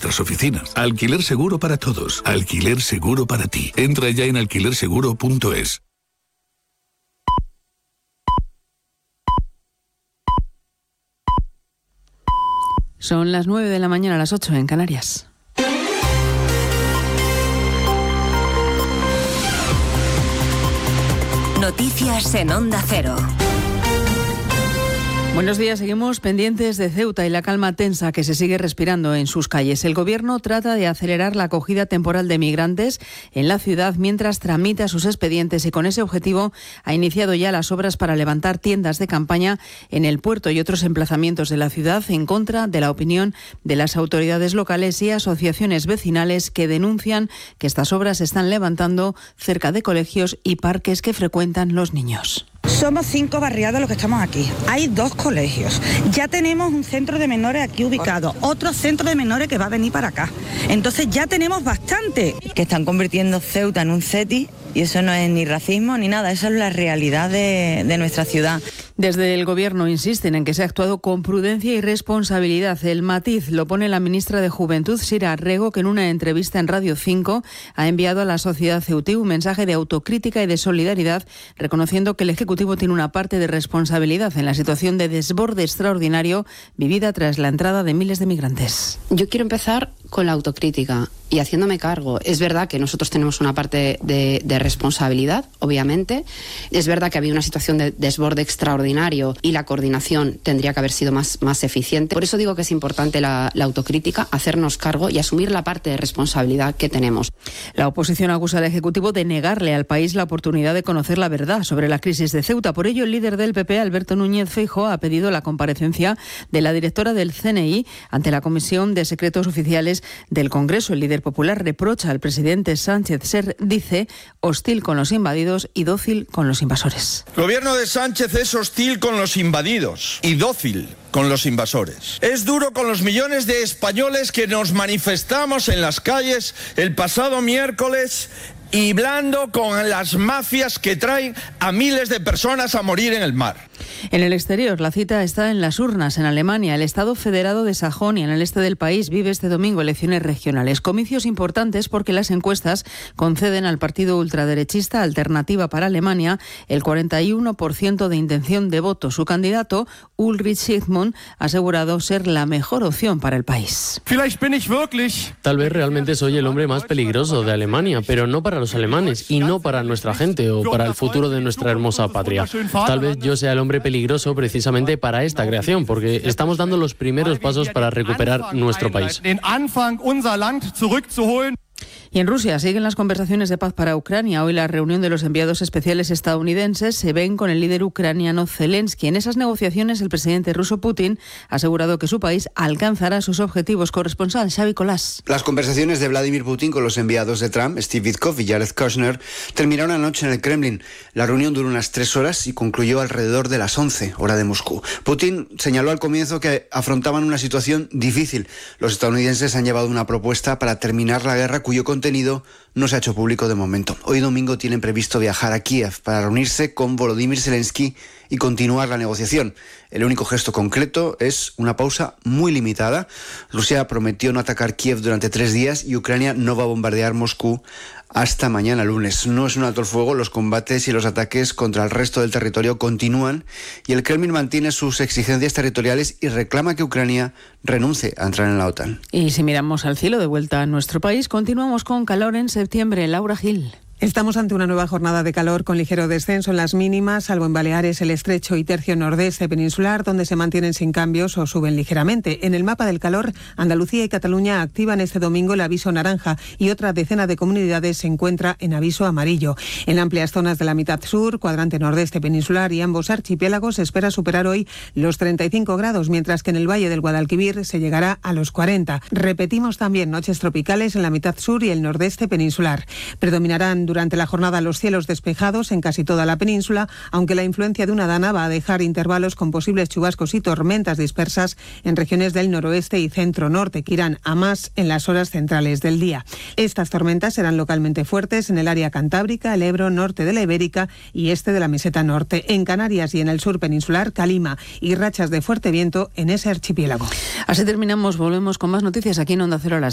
nuestras oficinas. Alquiler seguro para todos. Alquiler seguro para ti. Entra ya en alquilerseguro.es. Son las 9 de la mañana, las 8 en Canarias. Noticias en Onda Cero. Buenos días, seguimos pendientes de Ceuta y la calma tensa que se sigue respirando en sus calles. El Gobierno trata de acelerar la acogida temporal de migrantes en la ciudad mientras tramita sus expedientes y con ese objetivo ha iniciado ya las obras para levantar tiendas de campaña en el puerto y otros emplazamientos de la ciudad en contra de la opinión de las autoridades locales y asociaciones vecinales que denuncian que estas obras se están levantando cerca de colegios y parques que frecuentan los niños. Somos 5 barriados los que estamos aquí. Hay 2 colegios. Ya tenemos un centro de menores aquí ubicado, otro centro de menores que va a venir para acá. Entonces ya tenemos bastante. Que están convirtiendo Ceuta en un CETI y eso no es ni racismo ni nada, eso es la realidad de nuestra ciudad. Desde el Gobierno insisten en que se ha actuado con prudencia y responsabilidad. El matiz lo pone la ministra de Juventud, Sira Rego, que en una entrevista en Radio 5 ha enviado a la sociedad ceutí un mensaje de autocrítica y de solidaridad, reconociendo que el Ejecutivo tiene una parte de responsabilidad en la situación de desborde extraordinario vivida tras la entrada de miles de migrantes. Yo quiero empezar con la autocrítica y haciéndome cargo. Es verdad que nosotros tenemos una parte de responsabilidad, obviamente. Es verdad que había una situación de desborde extraordinario y la coordinación tendría que haber sido más eficiente. Por eso digo que es importante la autocrítica, hacernos cargo y asumir la parte de responsabilidad que tenemos. La oposición acusa al Ejecutivo de negarle al país la oportunidad de conocer la verdad sobre la crisis de Ceuta. Por ello, el líder del PP, Alberto Núñez Feijóo, ha pedido la comparecencia de la directora del CNI ante la Comisión de Secretos Oficiales del Congreso. El líder popular reprocha al presidente Sánchez ser, dice, hostil con los invadidos y dócil con los invasores. El gobierno de Sánchez es hostil con los invadidos y dócil con los invasores. Es duro con los millones de españoles que nos manifestamos en las calles el pasado miércoles y blando con las mafias que traen a miles de personas a morir en el mar. En el exterior, la cita está en las urnas. En Alemania, el Estado federado de Sajonia, en el este del país, vive este domingo elecciones regionales. Comicios importantes porque las encuestas conceden al partido ultraderechista Alternativa para Alemania el 41% de intención de voto. Su candidato, Ulrich Sigmund, ha asegurado ser la mejor opción para el país. Tal vez realmente soy el hombre más peligroso de Alemania, pero no para los alemanes y no para nuestra gente o para el futuro de nuestra hermosa patria. Tal vez yo sea el hombre peligroso precisamente para esta creación, porque estamos dando los primeros pasos para recuperar nuestro país. Y en Rusia siguen las conversaciones de paz para Ucrania. Hoy la reunión de los enviados especiales estadounidenses se ven con el líder ucraniano Zelensky. En esas negociaciones el presidente ruso Putin ha asegurado que su país alcanzará sus objetivos. Corresponsal Xavi Colás. Las conversaciones de Vladimir Putin con los enviados de Trump, Steve Witkoff y Jared Kushner, terminaron anoche en el Kremlin. La reunión duró unas 3 horas y concluyó alrededor de las 11, hora de Moscú. Putin señaló al comienzo que afrontaban una situación difícil. Los estadounidenses han llevado una propuesta para terminar la guerra cuyo contenido no se ha hecho público de momento. Hoy domingo tienen previsto viajar a Kiev para reunirse con Volodymyr Zelensky y continuar la negociación. El único gesto concreto es una pausa muy limitada. Rusia prometió no atacar Kiev durante 3 días y Ucrania no va a bombardear Moscú hasta mañana lunes. No es un alto el fuego, los combates y los ataques contra el resto del territorio continúan y el Kremlin mantiene sus exigencias territoriales y reclama que Ucrania renuncie a entrar en la OTAN. Y si miramos al cielo de vuelta a nuestro país, continuamos con calor en septiembre. Laura Gil. Estamos ante una nueva jornada de calor con ligero descenso en las mínimas, salvo en Baleares, el estrecho y tercio nordeste peninsular, donde se mantienen sin cambios o suben ligeramente. En el mapa del calor, Andalucía y Cataluña activan este domingo el aviso naranja y otra decena de comunidades se encuentra en aviso amarillo. En amplias zonas de la mitad sur, cuadrante nordeste peninsular y ambos archipiélagos se espera superar hoy los 35 grados, mientras que en el Valle del Guadalquivir se llegará a los 40. Repetimos también noches tropicales en la mitad sur y el nordeste peninsular. Predominarán durante la jornada los cielos despejados en casi toda la península, aunque la influencia de una dana va a dejar intervalos con posibles chubascos y tormentas dispersas en regiones del noroeste y centro-norte, que irán a más en las horas centrales del día. Estas tormentas serán localmente fuertes en el área cantábrica, el Ebro, norte de la Ibérica y este de la meseta norte. En Canarias y en el sur peninsular, calima y rachas de fuerte viento en ese archipiélago. Así terminamos, volvemos con más noticias aquí en Onda Cero a las